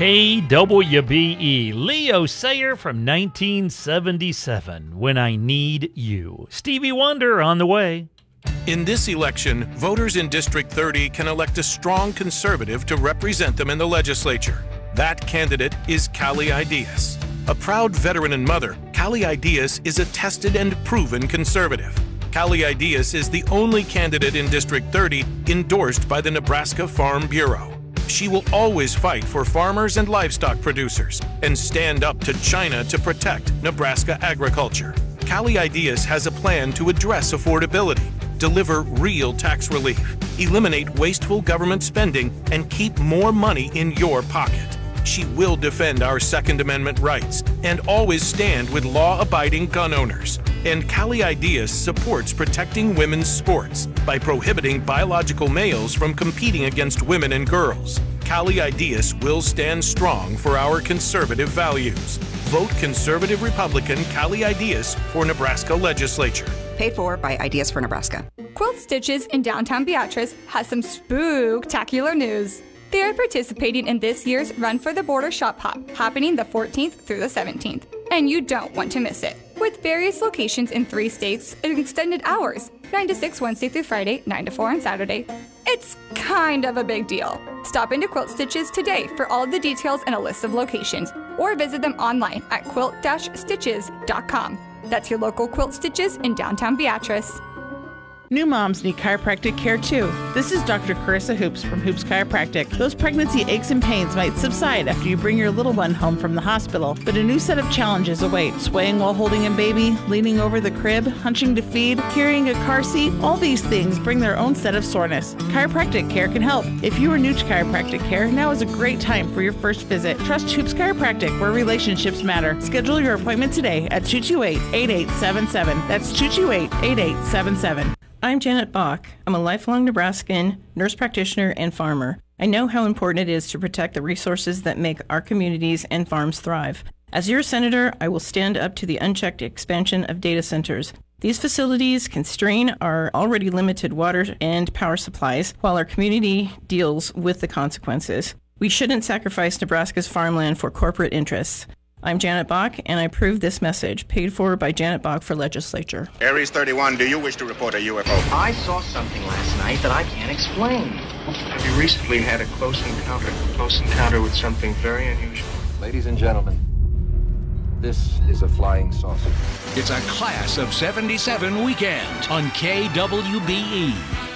KWBE, Leo Sayer from 1977, When I Need You. Stevie Wonder on the way. In this election, voters in District 30 can elect a strong conservative to represent them in the legislature. That candidate is Callie Ideas. A proud veteran and mother, Callie Ideas is a tested and proven conservative. Callie Ideas is the only candidate in District 30 endorsed by the Nebraska Farm Bureau. She will always fight for farmers and livestock producers and stand up to China to protect Nebraska agriculture. Callie Ideas has a plan to address affordability, deliver real tax relief, eliminate wasteful government spending, and keep more money in your pocket. She will defend our Second Amendment rights and always stand with law-abiding gun owners. And Callie Ideas supports protecting women's sports by prohibiting biological males from competing against women and girls. Callie Ideas will stand strong for our conservative values. Vote Conservative Republican Callie Ideas for Nebraska Legislature. Paid for by Ideas for Nebraska. Quilt Stitches in downtown Beatrice has some spooktacular news. They are participating in this year's Run for the Border Shop Hop, happening the 14th through the 17th, and you don't want to miss it. With various locations in 3 states and extended hours, 9 to 6 Wednesday through Friday, 9 to 4 on Saturday. It's kind of a big deal. Stop into Quilt Stitches today for all of the details and a list of locations, or visit them online at quilt-stitches.com. That's your local Quilt Stitches in downtown Beatrice. New moms need chiropractic care too. This is Dr. Carissa Hoops from Hoops Chiropractic. Those pregnancy aches and pains might subside after you bring your little one home from the hospital, but a new set of challenges await. Swaying while holding a baby, leaning over the crib, hunching to feed, carrying a car seat, all these things bring their own set of soreness. Chiropractic care can help. If you are new to chiropractic care, now is a great time for your first visit. Trust Hoops Chiropractic, where relationships matter. Schedule your appointment today at 228-8877. That's 228-8877. I'm Janet Bach. I'm a lifelong Nebraskan, nurse practitioner, and farmer. I know how important it is to protect the resources that make our communities and farms thrive. As your senator, I will stand up to the unchecked expansion of data centers. These facilities constrain our already limited water and power supplies while our community deals with the consequences. We shouldn't sacrifice Nebraska's farmland for corporate interests. I'm Janet Bach, and I approve this message, paid for by Janet Bach for legislature. Aries 31, do you wish to report a UFO? I saw something last night that I can't explain. Have you recently had a close encounter with something very unusual? Ladies and gentlemen, this is a flying saucer. It's a Class of 77 weekend on KWBE.